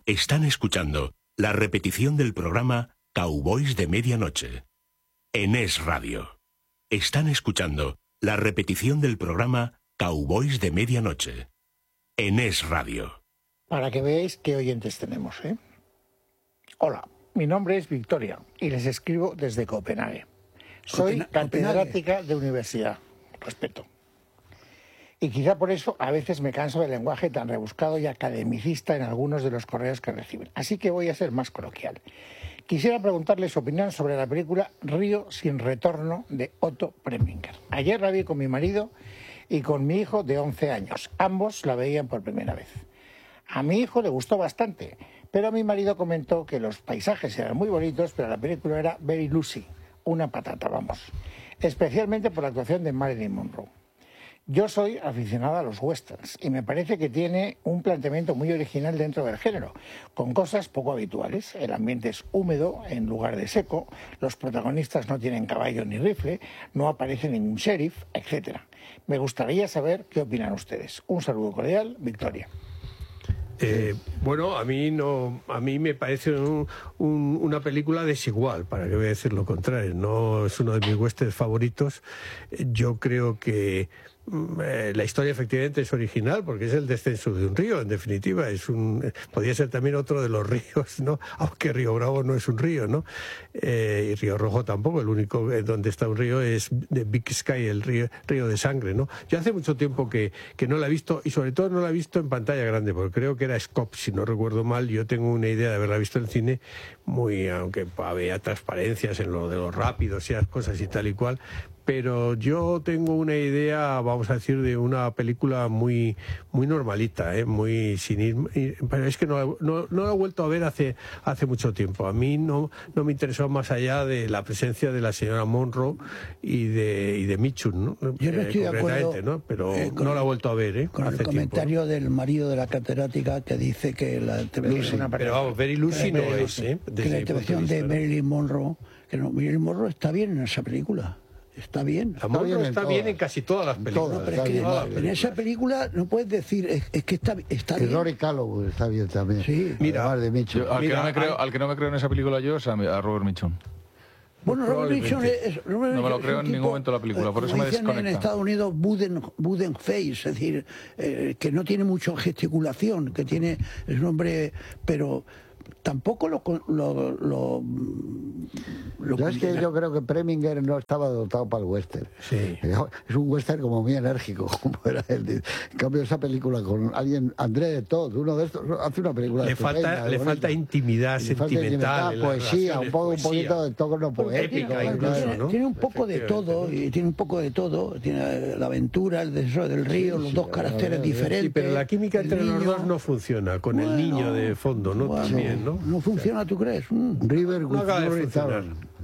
Están escuchando la repetición del programa Cowboys de Medianoche. En Es Radio. Están escuchando la repetición del programa Cowboys de Medianoche. En Es Radio. Para que veáis qué oyentes tenemos, ¿eh? Hola, mi nombre es Victoria y les escribo desde Copenhague. Soy catedrática de universidad. Respeto. Y quizá por eso a veces me canso del lenguaje tan rebuscado y academicista en algunos de los correos que reciben. Así que voy a ser más coloquial. Quisiera preguntarles su opinión sobre la película Río sin retorno de Otto Preminger. Ayer la vi con mi marido y con mi hijo de 11 años. Ambos la veían por primera vez. A mi hijo le gustó bastante, pero mi marido comentó que los paisajes eran muy bonitos, pero la película era very Lucy, una patata, vamos. Especialmente por la actuación de Marilyn Monroe. Yo soy aficionada a los westerns y me parece que tiene un planteamiento muy original dentro del género, con cosas poco habituales. El ambiente es húmedo en lugar de seco, los protagonistas no tienen caballo ni rifle, no aparece ningún sheriff, etc. Me gustaría saber qué opinan ustedes. Un saludo cordial, Victoria. Bueno, a mí me parece una película desigual, para que voy a decir lo contrario. No es uno de mis westerns favoritos. Yo creo que la historia efectivamente es original porque es el descenso de un río, en definitiva. Podría ser también otro de los ríos, ¿no? Aunque Río Bravo no es un río, ¿no? Y Río Rojo tampoco. El único donde está un río es de Big Sky, el río de sangre, ¿no? Yo hace mucho tiempo que no la he visto, y sobre todo no la he visto en pantalla grande, porque creo que era Scope, si no recuerdo mal. Yo tengo una idea de haberla visto en cine, aunque había transparencias en lo de los rápidos y las cosas y tal y cual. Pero yo tengo una idea, vamos a decir, de una película muy normalita, muy sin pero es que no la he vuelto a ver hace mucho tiempo. A mí no me interesó más allá de la presencia de la señora Monroe y de Mitchum, ¿no? Yo no estoy de acuerdo, ¿no? Pero no la he vuelto a ver, con hace el comentario tiempo, ¿no? Del marido de la catedrática que dice que la intervención, pero vamos, Very Lucy no es, que la intervención de Marilyn Monroe, Marilyn Monroe está bien en esa película. Está bien. La Monroe está bien en casi todas las películas. Pero es que en esa película no puedes decir, es que está bien. Y Rory Callow está bien también. Sí. Mira, de Mitchum. Al que no me creo en esa película yo es a Robert Mitchum. Bueno, Robert Mitchum no me lo creo en ningún momento de la película, por eso me desconecta. En Estados Unidos, Wooden face, es decir, que no tiene mucha gesticulación, que tiene el nombre, pero tampoco yo creo que Preminger no estaba dotado para el western. Sí. Es un western como muy enérgico, como era él. En cambio, esa película con alguien, André de Todd, uno de estos, hace una película le falta intimidad sentimental, poesía, un poquito de tono poético, épica incluso, ¿no? Tiene un poco de todo, y tiene un poco de todo. Tiene la aventura, el desarrollo del río, los dos caracteres diferentes. Sí, pero la química entre los dos no funciona, con el niño de fondo, ¿no? También, ¿no? No funciona, ¿tú crees? River no acaba de funcionar.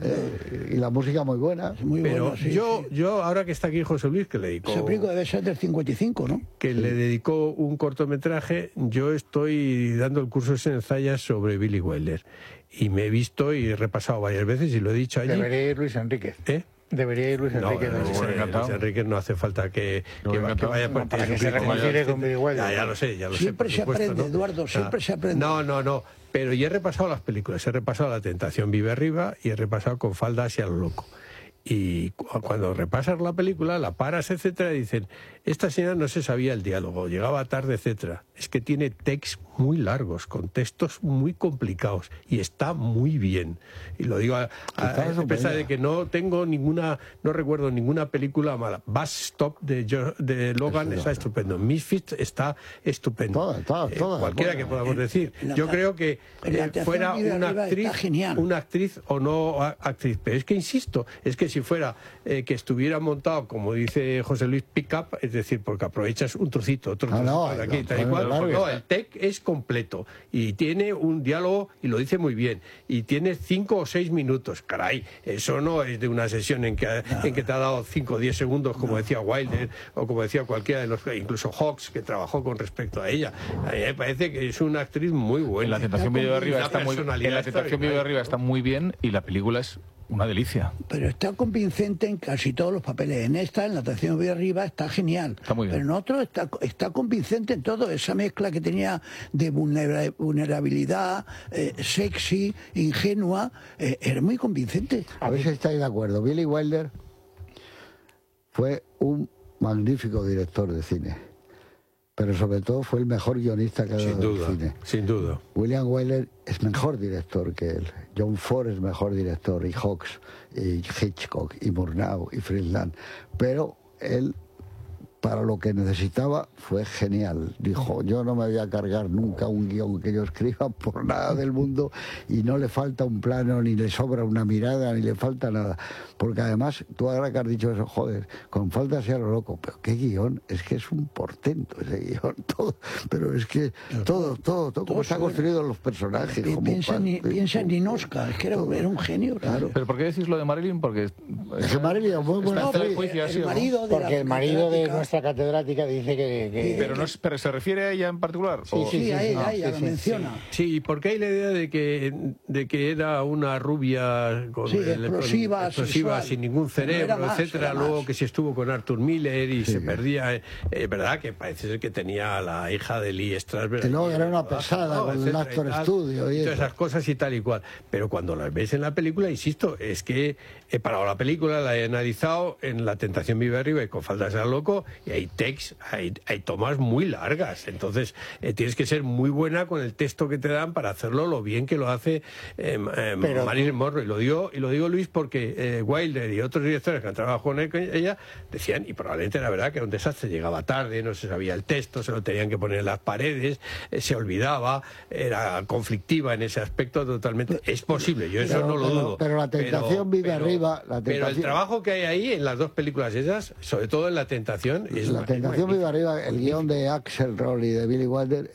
Y la música muy buena. Muy pero buena, sí, yo, ahora que está aquí José Luis, que le dedicó... Esa película debe ser del 55, ¿no? Que le dedicó un cortometraje. Yo estoy dando el curso en Zayas sobre Billy Wilder. Y me he visto y he repasado varias veces y lo he dicho allí. Debería ir Luis Enríquez. Debería ir Luis Enrique. Luis Enrique no hace falta que vaya para que se reconcilie con Billy Wilder. Ya lo sé. Siempre se aprende, ¿no? Eduardo, siempre se aprende. No. Pero yo he repasado las películas. He repasado La tentación vive arriba y he repasado Con falda hacia lo loco. Y cuando repasas la película, la paras, etcétera, y dicen, esta señora no se sabía el diálogo, llegaba tarde, etcétera. Es que tiene textos muy largos, con textos muy complicados, y está muy bien. Y lo digo a pesar de que no recuerdo ninguna película mala. Bus Stop de Logan está estupendo. Misfits está estupendo. Toda, cualquiera que podamos decir. Yo creo que fuera una actriz o no actriz. Pero es que insisto, es que si fuera que estuviera montado, como dice José Luis, pick-up, es decir, porque aprovechas un trocito, otro trocito de aquí, tal y cual. No, el take es completo y tiene un diálogo y lo dice muy bien y tiene 5 o 6 minutos. Caray, eso no es de una sesión en que te ha dado 5 o 10 segundos, como decía Wilder o como decía cualquiera de los, incluso Hawks, que trabajó con respecto a ella. A mí me parece que es una actriz muy buena. En La tentación vive arriba está muy bien y la película es una delicia. Pero está convincente en casi todos los papeles. En esta, en La Tentación de Arriba, está genial. Está muy bien. Pero en otro está convincente en todo. Esa mezcla que tenía de vulnerabilidad, sexy, ingenua, era muy convincente. A ver si estáis de acuerdo. Billy Wilder fue un magnífico director de cine, pero sobre todo fue el mejor guionista que ha dado el cine. Sin duda. William Wyler es mejor director que él. John Ford es mejor director, y Hawks, y Hitchcock, y Murnau, y Friedland. Pero él, para lo que necesitaba, fue genial. Dijo, yo no me voy a cargar nunca un guión que yo escriba por nada del mundo, y no le falta un plano, ni le sobra una mirada, ni le falta nada. Porque además, tú ahora que has dicho eso, joder, con falta sea lo loco, pero qué guión, es que es un portento ese guión, todo, pero es que todo, cómo está construido los personajes. Piensa en Ninochka, es que era un genio. Claro. ¿Pero por qué decís lo de Marilyn? Porque es que Marilyn es muy buena. Porque el marido de nuestra catedrática dice que... Pero ¿se refiere a ella en particular? Sí, a ella lo menciona. Sí, porque hay la idea de que era una rubia con explosiva, sin ningún cerebro, no etcétera. Luego que se estuvo con Arthur Miller y se perdía. Verdad que parece ser que tenía a la hija de Lee Strasberg. Que luego era una pesada con el Actor Studio y todas esas cosas y tal y cual. Pero cuando las ves en la película, insisto, es que he parado la película, la he analizado en La Tentación vive arriba y con falta de ser loco, y hay texts, hay tomas muy largas. Entonces tienes que ser muy buena con el texto que te dan para hacerlo lo bien que lo hace Marilyn Monroe. Y lo digo, Luis, porque Wilder y otros directores que han trabajado con ella decían, y probablemente era verdad, que era un desastre, llegaba tarde, no se sabía el texto, se lo tenían que poner en las paredes, se olvidaba, era conflictiva en ese aspecto totalmente. Es posible, yo eso no lo dudo. Pero La Tentación vive arriba. Pero el trabajo que hay ahí en las dos películas esas, sobre todo en La Tentación, es La Tentación vive arriba, el guión de Axel Roll y de Billy Wilder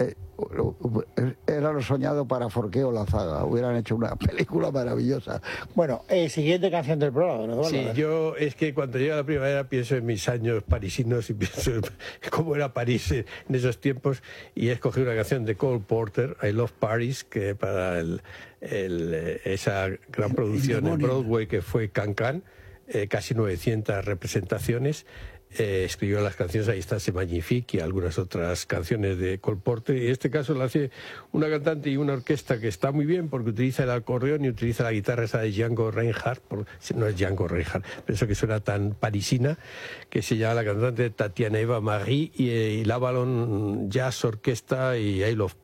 era lo soñado para Forqué o Lazaga. Hubieran hecho una película maravillosa. Bueno, siguiente canción del programa, ¿no? Sí, yo es que cuando llega la primavera pienso en mis años parisinos y pienso en cómo era París en esos tiempos, y he escogido una canción de Cole Porter, I Love Paris, que para esa gran producción en Broadway que fue Can-Can, casi 900 representaciones. Escribió las canciones, ahí está, C'est Magnifique, y algunas otras canciones de Cole Porter, y en este caso lo hace una cantante y una orquesta que está muy bien porque utiliza el acordeón y utiliza la guitarra esa de Django Reinhardt, no es Django Reinhardt, pero eso que suena tan parisina, que se llama la cantante Tatiana Eva Marie, y la Avalon Jazz Orquesta y I Love